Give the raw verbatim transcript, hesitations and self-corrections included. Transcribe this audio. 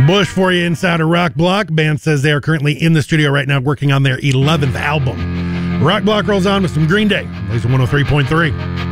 Bush for you inside a Rock Block. Band says they are currently in the studio right now working on their eleventh album. Rock Block rolls on with some Green Day. Laser one oh three point three.